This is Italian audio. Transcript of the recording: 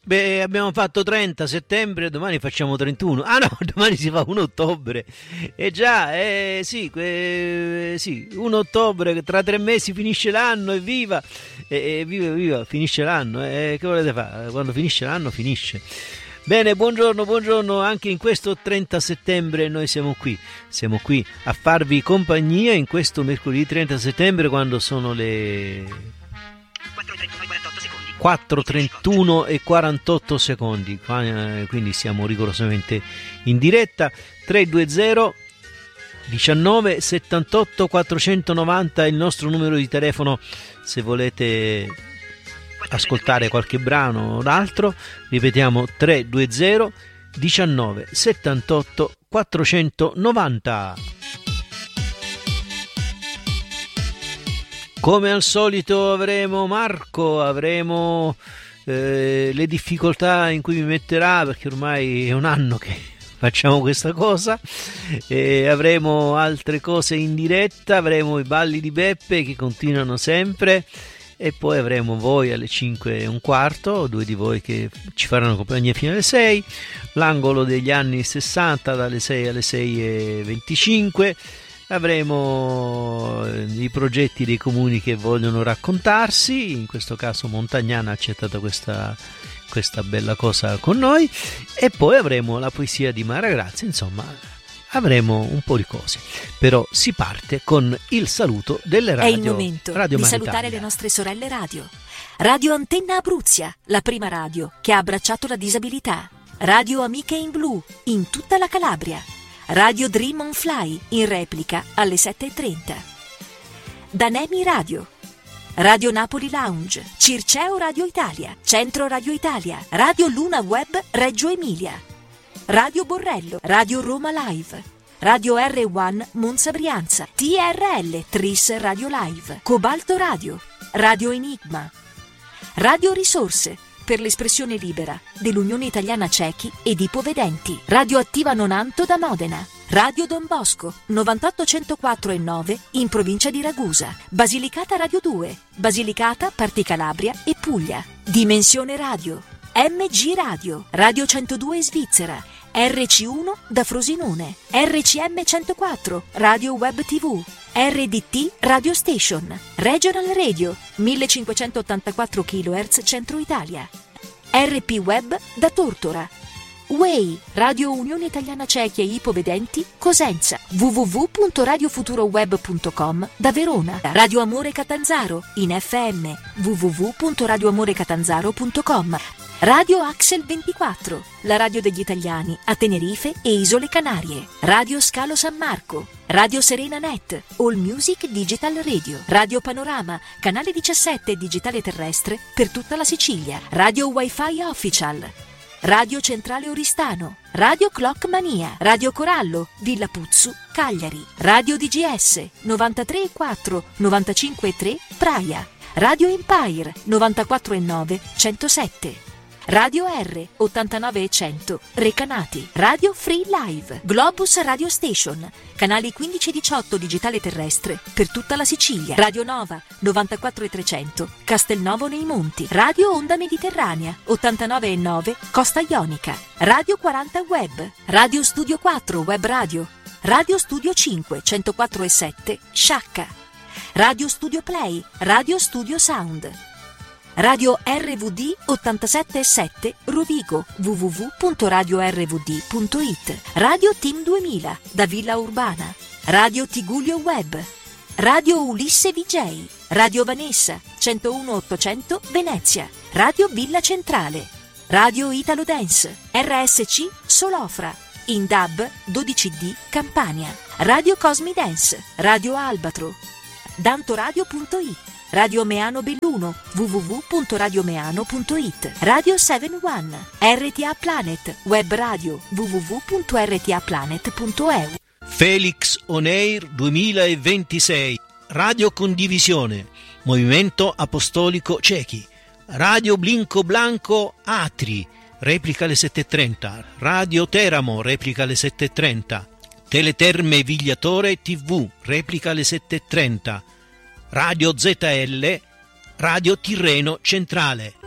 Beh, abbiamo fatto 30 settembre, domani facciamo 31. Ah no, domani si fa 1 ottobre. E già, sì, 1 ottobre, tra 3 mesi finisce l'anno, evviva! Viva, finisce l'anno. Che volete fare? Quando finisce l'anno, finisce. Bene, buongiorno, anche in questo 30 settembre noi siamo qui a farvi compagnia in questo mercoledì 30 settembre quando sono le 4:31 e 48 secondi, quindi siamo rigorosamente in diretta. 320 19 78 490 è il nostro numero di telefono se volete ascoltare qualche brano o l'altro. Ripetiamo: 320 19 78 490. Come al solito avremo Marco, avremo le difficoltà in cui mi metterà, perché ormai è un anno che facciamo questa cosa, avremo altre cose in diretta, avremo i balli di Beppe che continuano sempre, e poi avremo voi alle 5:15, due di voi che ci faranno compagnia fino alle 6, l'angolo degli anni 60 dalle 6 alle 6:25, avremo i progetti dei comuni che vogliono raccontarsi, in questo caso Montagnana ha accettato questa bella cosa con noi, e poi avremo la poesia di Mara Grazia. Insomma, avremo un po' di cose, però si parte con il saluto delle radio. È il momento di salutare le nostre sorelle radio. Radio Antenna Abruzia, la prima radio che ha abbracciato la disabilità. Radio Amiche in Blu, in tutta la Calabria. Radio Dream on Fly, in replica alle 7:30. Danemi Radio. Radio Napoli Lounge, Circeo Radio Italia, Centro Radio Italia, Radio Luna Web Reggio Emilia. Radio Borrello, Radio Roma Live, Radio R1 Monza Brianza, TRL Tris Radio Live, Cobalto Radio, Radio Enigma, Radio Risorse per l'espressione libera dell'Unione Italiana Cechi ed Ipovedenti, Radio Attiva Nonanto da Modena, Radio Don Bosco 98.104 e 9 in provincia di Ragusa, Basilicata Radio 2, Basilicata, Parti Calabria e Puglia, Dimensione Radio, MG Radio, Radio 102 Svizzera, RC1 da Frosinone, RCM 104, Radio Web TV, RDT Radio Station, Regional Radio 1584 kHz Centro Italia, RP Web da Tortora, Way, Radio Unione Italiana Cechi e Ipovedenti Cosenza, www.radiofuturoweb.com da Verona, Radio Amore Catanzaro in FM, www.radioamorecatanzaro.com, Radio Axel 24, la radio degli italiani a Tenerife e Isole Canarie, Radio Scalo San Marco, Radio Serena Net, All Music Digital Radio, Radio Panorama, canale 17 digitale terrestre per tutta la Sicilia, Radio Wi-Fi Official, Radio Centrale Oristano, Radio Clock Mania, Radio Corallo, Villa Puzzu, Cagliari, Radio DGS 93.4, 95.3 Praia, Radio Empire 94.9, 107. Radio R 89 e 100 Recanati, Radio Free Live, Globus Radio Station, canali 15 e 18 digitale terrestre per tutta la Sicilia, Radio Nova 94 e 300 Castelnuovo nei Monti, Radio Onda Mediterranea 89 e 9 Costa Ionica, Radio 40 Web, Radio Studio 4 Web Radio, Radio Studio 5 104 e 7 Sciacca, Radio Studio Play, Radio Studio Sound, Radio RVD 87.7 Rovigo, www.radiorvd.it, Radio Team 2000 da Villa Urbana, Radio Tigullio Web, Radio Ulisse VJ, Radio Vanessa 101.800 Venezia, Radio Villa Centrale, Radio Italo Dance, RSC Solofra, in DAB 12D Campania, Radio Cosmi Dance, Radio Albatro, dantoradio.it, Radio Meano Belluno, www.radiomeano.it, Radio 71, RTA Planet, web radio, www.rtaplanet.eu. Felix On Air 2026, Radio Condivisione, Movimento Apostolico Cechi, Radio Blinco Blanco Atri, replica alle 7.30, Radio Teramo, replica alle 7.30, Teleterme Vigliatore TV, replica alle 7.30, Radio ZL, Radio Tirreno Centrale.